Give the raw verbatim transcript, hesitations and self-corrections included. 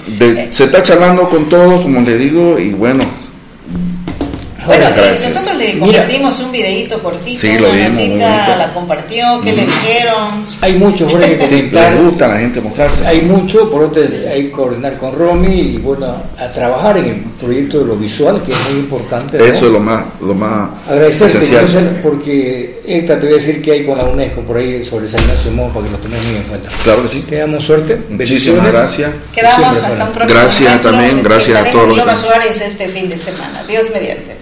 de, se está charlando con todos, como le digo, y bueno. Bueno, eh, nosotros le compartimos Mira, un videíto cortito, sí, lo una vimos, notita, la compartió, ¿qué mm. le dijeron? Hay mucho, Jorge, que sí, le gusta a la gente mostrarse. Hay mucho, por otro hay que coordinar con Romy y bueno, a trabajar en el proyecto de lo visual, que es muy importante, ¿no? Eso es lo más, lo más agradecerte, esencial. Porque esta te voy a decir que hay con la UNESCO por ahí sobre San Ignacio de Moa, para que lo tomes muy en cuenta. Claro que sí. Te damos suerte. Muchísimas gracias. Quedamos hasta un próximo Gracias encuentro. Gracias también, gracias a todos. Loma Suárez este fin de semana. Dios mediante.